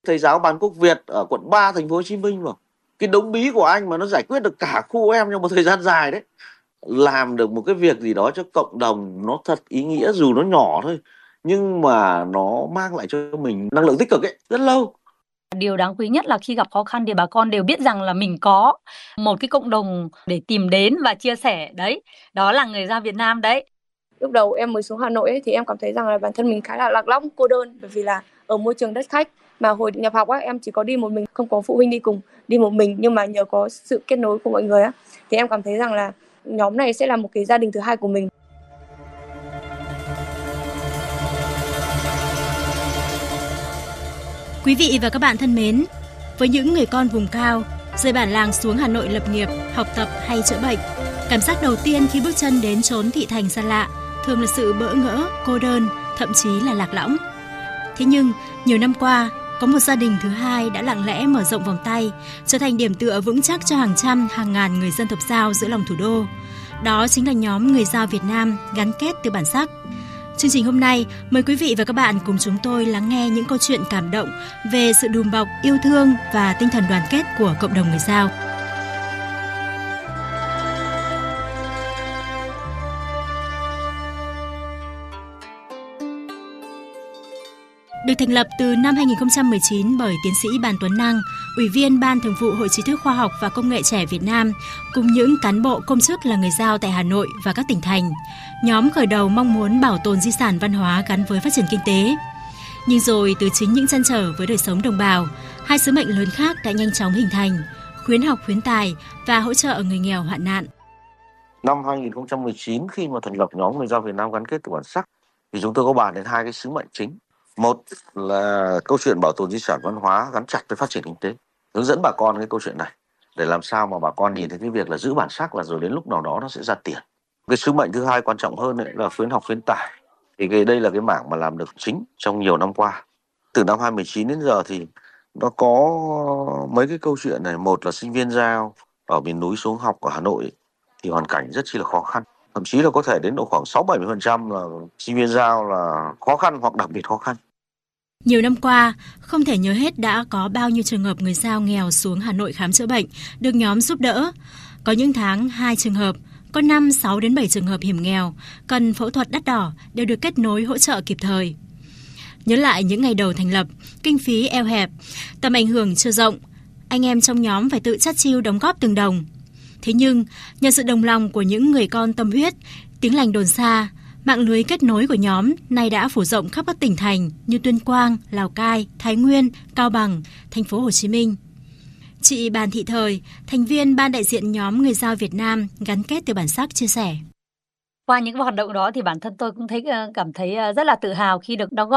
thầy giáo bán quốc Việt ở quận 3 thành phố Hồ Chí Minh mà. Cái đống bí của anh mà nó giải quyết được cả khu em trong một thời gian dài đấy. Làm được một cái việc gì đó cho cộng đồng nó thật ý nghĩa, dù nó nhỏ thôi, nhưng mà nó mang lại cho mình năng lượng tích cực ấy, rất lâu. Điều đáng quý nhất là khi gặp khó khăn thì bà con đều biết rằng là mình có một cái cộng đồng để tìm đến và chia sẻ đấy. Đó là người Dao Việt Nam đấy. Lúc đầu em mới xuống Hà Nội ấy, thì em cảm thấy rằng là bản thân mình khá là lạc lõng, cô đơn, bởi vì là ở môi trường đất khách. Mà hồi nhập học á, em chỉ có đi một mình, không có phụ huynh đi cùng, đi một mình. Nhưng mà nhờ có sự kết nối của mọi người á, thì em cảm thấy rằng là nhóm này sẽ là một cái gia đình thứ hai của mình. Quý vị và các bạn thân mến, với những người con vùng cao, rời bản làng xuống Hà Nội lập nghiệp, học tập hay chữa bệnh, cảm giác đầu tiên khi bước chân đến chốn thị thành xa lạ thường là sự bỡ ngỡ, cô đơn, thậm chí là lạc lõng. Thế nhưng, nhiều năm qua, có một gia đình thứ hai đã lặng lẽ mở rộng vòng tay, trở thành điểm tựa vững chắc cho hàng trăm, hàng ngàn người dân tộc Dao giữa lòng thủ đô. Đó chính là nhóm Người Dao Việt Nam gắn kết từ bản sắc. Chương trình hôm nay, mời quý vị và các bạn cùng chúng tôi lắng nghe những câu chuyện cảm động về sự đùm bọc, yêu thương và tinh thần đoàn kết của cộng đồng người Dao. Được thành lập từ năm 2019 bởi tiến sĩ Bàn Tuấn Năng, Ủy viên Ban Thường vụ Hội Trí thức Khoa học và Công nghệ trẻ Việt Nam, cùng những cán bộ công chức là người Dao tại Hà Nội và các tỉnh thành, nhóm khởi đầu mong muốn bảo tồn di sản văn hóa gắn với phát triển kinh tế. Nhưng rồi từ chính những trăn trở với đời sống đồng bào, hai sứ mệnh lớn khác đã nhanh chóng hình thành: khuyến học khuyến tài và hỗ trợ người nghèo hoạn nạn. Năm 2019 khi mà thành lập nhóm Người Dao Việt Nam gắn kết từ bản sắc thì chúng tôi có bàn đến hai cái sứ mệnh chính. Một là câu chuyện bảo tồn di sản văn hóa gắn chặt với phát triển kinh tế, hướng dẫn bà con cái câu chuyện này để làm sao mà bà con nhìn thấy cái việc là giữ bản sắc là rồi đến lúc nào đó nó sẽ ra tiền. Cái sứ mệnh thứ hai quan trọng hơn ấy là khuyến học khuyến tài. Thì đây là cái mảng mà làm được chính trong nhiều năm qua. Từ năm 2019 đến giờ thì nó có mấy cái câu chuyện này. Một là sinh viên Dao ở miền núi xuống học ở Hà Nội thì hoàn cảnh rất chi là khó khăn. Thậm chí là có thể đến độ khoảng 6-70% là sinh viên Dao là khó khăn hoặc đặc biệt khó khăn. Nhiều năm qua, không thể nhớ hết đã có bao nhiêu trường hợp người Dao nghèo xuống Hà Nội khám chữa bệnh, được nhóm giúp đỡ. Có những tháng 2 trường hợp, có 5, 6 đến 7 trường hợp hiểm nghèo, cần phẫu thuật đắt đỏ đều được kết nối hỗ trợ kịp thời. Nhớ lại những ngày đầu thành lập, kinh phí eo hẹp, tầm ảnh hưởng chưa rộng, anh em trong nhóm phải tự chắt chiu đóng góp từng đồng. Thế nhưng, nhờ sự đồng lòng của những người con tâm huyết, tiếng lành đồn xa, mạng lưới kết nối của nhóm nay đã phủ rộng khắp các tỉnh thành như Tuyên Quang, Lào Cai, Thái Nguyên, Cao Bằng, thành phố Hồ Chí Minh. Chị Bàn Thị Thời, thành viên ban đại diện nhóm Người Dao Việt Nam gắn kết từ bản sắc chia sẻ. Qua những hoạt động đó thì bản thân tôi cũng cảm thấy rất là tự hào khi được đóng góp